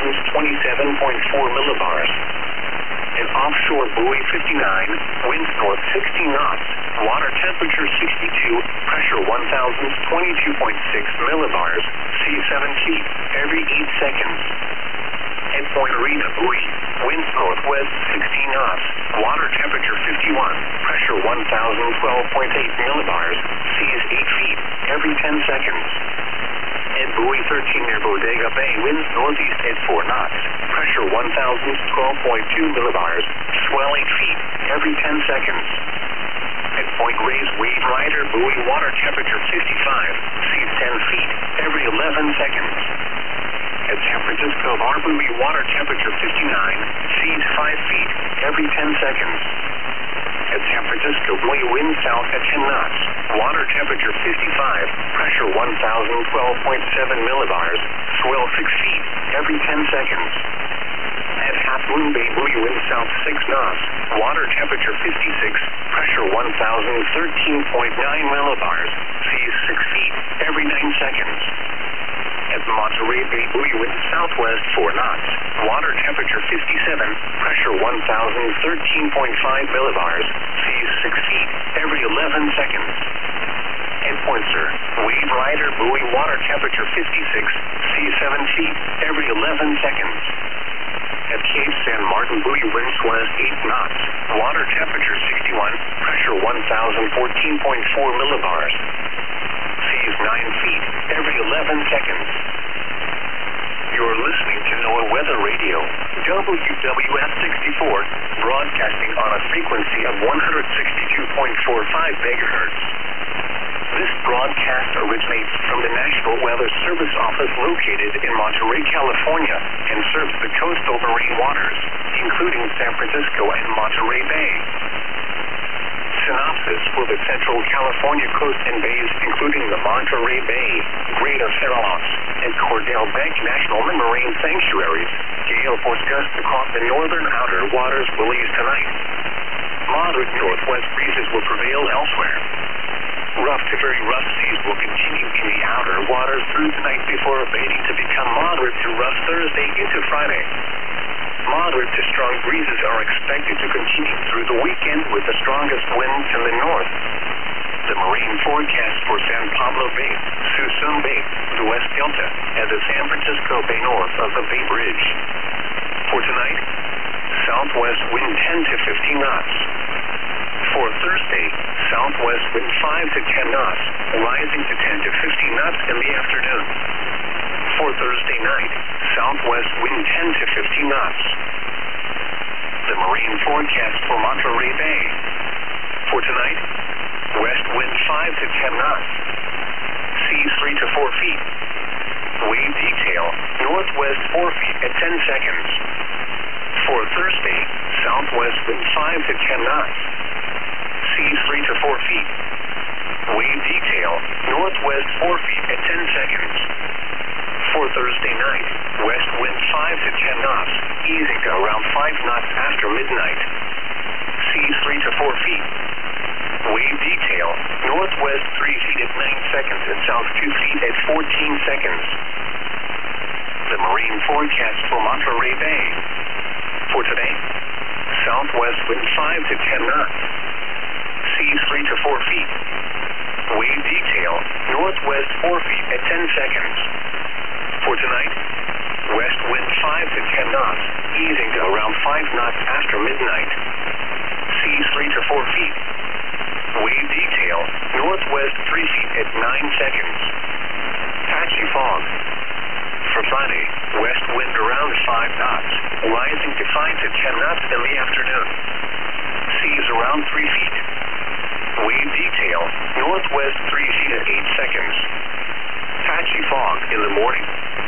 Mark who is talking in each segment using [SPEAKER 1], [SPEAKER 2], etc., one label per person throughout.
[SPEAKER 1] winds 27.4 millibars. And offshore buoy 59, winds north 16 knots, water temperature 62, pressure 1,022.6 millibars, sea 7 feet, every 8 seconds. At Point Arena buoy, winds northwest 16 knots, water temperature 51, pressure 1,012.8 millibars, seas 8 feet, every 10 seconds. At buoy 13 near Bodega Bay, winds northeast at 4 knots, pressure 1,012.2 millibars, swell 8 feet, every 10 seconds. At Point Reyes Wave Rider buoy, water temperature 55, seas 10 feet, every 11 seconds. At San Francisco Bar buoy, water temperature 59, seas 5 feet, every 10 seconds. At San Francisco buoy, wind south at 10 knots, water temperature 55, pressure 1,012.7 millibars, swell 6 feet, every 10 seconds. At Half Moon Bay buoy, wind south 6 knots, water temperature 56, pressure 1,013.9 millibars, seas 6 feet, every 9 seconds. At Monterey Bay buoy, wind southwest 4 knots, water temperature 57, pressure 1,013.5 millibars, seas 6 feet, every 11 seconds. At Point Sur, Wave Rider buoy, water temperature 56, seas 7 feet, every 11 seconds. At Cape San Martin buoy, winds west 8 knots, water temperature 61, pressure 1,014.4 millibars, seas 9 feet, every 11 seconds. You're listening to NOAA Weather Radio, WWF 64, broadcasting on a frequency of 162.45 megahertz. This broadcast originates from the National Weather Service Office located in Monterey, California, and serves the coastal marine waters, including San Francisco and Monterey Bay. Synopsis for the Central California coast and bays, including the Monterey Bay, Greater Farallones, and Cordell Bank National Marine Sanctuaries. Gale force gusts across the northern outer waters will ease tonight. Moderate northwest breezes will prevail elsewhere. Rough to very rough seas will continue in the outer waters through tonight before abating to become moderate to rough Thursday into Friday. Moderate to strong breezes are expected to continue through the weekend with the strongest winds in the north. The marine forecast for San Pablo Bay, Suisun Bay, the West Delta, and the San Francisco Bay north of the Bay Bridge. For tonight, southwest wind 10 to 15 knots. For Thursday, southwest wind 5 to 10 knots, rising to 10 to 15 knots in the afternoon. For Thursday night, southwest wind 10 to 15 knots. The marine forecast for Monterey Bay. For tonight, west wind 5 to 10 knots. Seas 3 to 4 feet. Wave detail, northwest 4 feet at 10 seconds. For Thursday, southwest wind 5 to 10 knots. Seas 3 to 4 feet. Wave detail, northwest 4 feet at 10 seconds. For Thursday night, west wind 5 to 10 knots, easing to around 5 knots after midnight. Seas 3 to 4 feet. Wave detail, northwest 3 feet at 9 seconds and south 2 feet at 14 seconds. The marine forecast for Monterey Bay. For today, southwest wind 5 to 10 knots. Seas 3 to 4 feet. Wave detail, northwest 4 feet at 10 seconds. For tonight, west wind 5 to 10 knots, easing to around 5 knots after midnight. Seas 3 to 4 feet. Wave detail, northwest 3 feet at 9 seconds. Patchy fog. For Friday, west wind around 5 knots, rising to 5 to 10 knots in the afternoon. Seas around 3 feet. Wave detail, northwest 3 feet at 8 seconds. Patchy fog in the morning.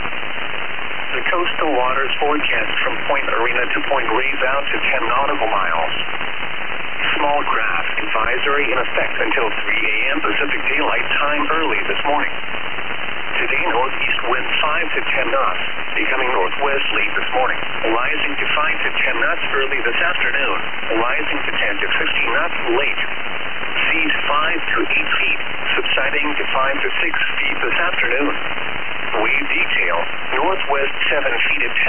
[SPEAKER 1] The coastal waters forecast from Point Arena to Point Reyes out to 10 nautical miles. Small craft advisory in effect until 3 a.m. Pacific Daylight Time early this morning. Today, northeast wind 5 to 10 knots, becoming northwest late this morning, rising to 5 to 10 knots early this afternoon, rising to 10 to 15 knots late. Seas 5 to 8 feet, subsiding to 5 to 6 feet this afternoon. Wave detail, northwest 7 feet at 10